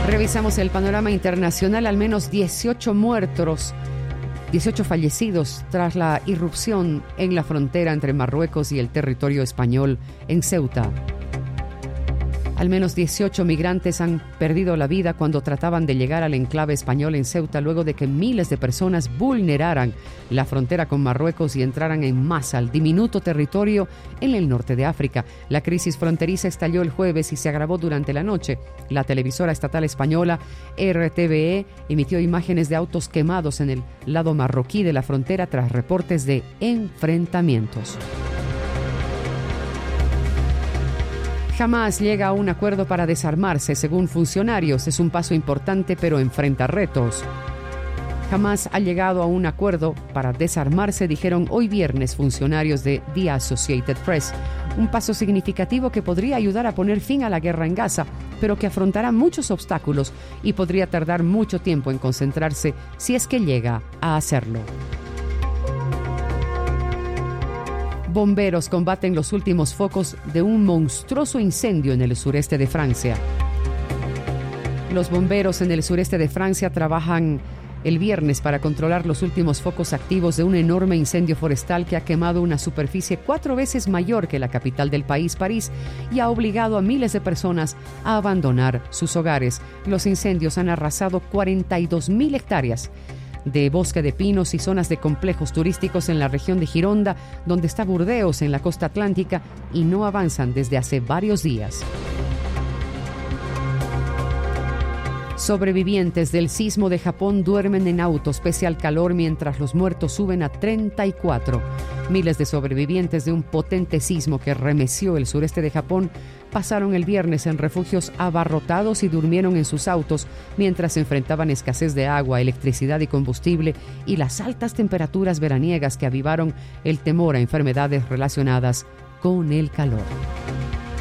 Revisamos el panorama internacional. Al menos 18 fallecidos tras la irrupción en la frontera entre Marruecos y el territorio español en Ceuta. Al menos 18 migrantes han perdido la vida cuando trataban de llegar al enclave español en Ceuta luego de que miles de personas vulneraran la frontera con Marruecos y entraran en masa al diminuto territorio en el norte de África. La crisis fronteriza estalló el jueves y se agravó durante la noche. La televisora estatal española RTVE emitió imágenes de autos quemados en el lado marroquí de la frontera tras reportes de enfrentamientos. Hamás llega a un acuerdo para desarmarse, según funcionarios. Es un paso importante, pero enfrenta retos. Hamás ha llegado a un acuerdo para desarmarse, dijeron hoy viernes funcionarios de The Associated Press. Un paso significativo que podría ayudar a poner fin a la guerra en Gaza, pero que afrontará muchos obstáculos y podría tardar mucho tiempo en concentrarse si es que llega a hacerlo. Bomberos combaten los últimos focos de un monstruoso incendio en el sureste de Francia. Los bomberos en el sureste de Francia trabajan el viernes para controlar los últimos focos activos de un enorme incendio forestal que ha quemado una superficie 4 veces mayor que la capital del país, París, y ha obligado a miles de personas a abandonar sus hogares. Los incendios han arrasado 42.000 hectáreas de bosque de pinos y zonas de complejos turísticos en la región de Gironda, donde está Burdeos en la costa atlántica, y no avanzan desde hace varios días. Sobrevivientes del sismo de Japón duermen en autos pese al calor mientras los muertos suben a 34. Miles de sobrevivientes de un potente sismo que remeció el sureste de Japón pasaron el viernes en refugios abarrotados y durmieron en sus autos mientras enfrentaban escasez de agua, electricidad y combustible y las altas temperaturas veraniegas que avivaron el temor a enfermedades relacionadas con el calor.